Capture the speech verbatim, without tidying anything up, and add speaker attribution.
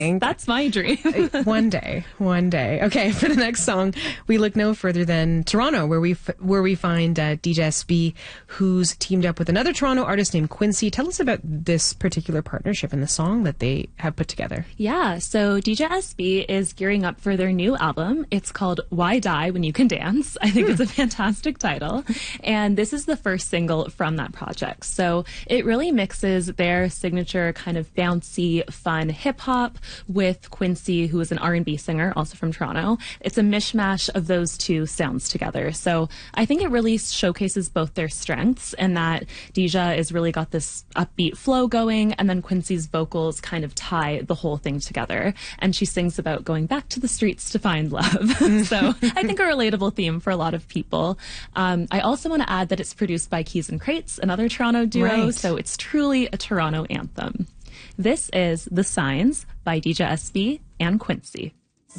Speaker 1: That's my dream.
Speaker 2: One day, one day. Okay, for the next song, we look no further than Toronto, where we f- where we find uh, D J S B, who's teamed up with another Toronto artist named Quincy. Tell us about this particular partnership and the song that they have put together.
Speaker 1: Yeah, so D J S B is gearing up for their new album. It's called Why Die When You Can Dance. I think it's a fantastic title. And this is the first single from that project. So it really mixes their signature kind of bouncy, fun hip-hop with Quincy, who is an R and B singer, also from Toronto. It's a mishmash of those two sounds together. So I think it really showcases both their strengths, and that Deja is really got this upbeat flow going, and then Quincy's vocals kind of tie the whole thing together. And she sings about going back to the streets to find love. So I think a relatable theme for a lot of people. Um, I also want to add that it's produced by Keys and Crates, another Toronto duo.
Speaker 2: Right.
Speaker 1: So it's truly a Toronto anthem. This is The Signs by D J S B and Quincy.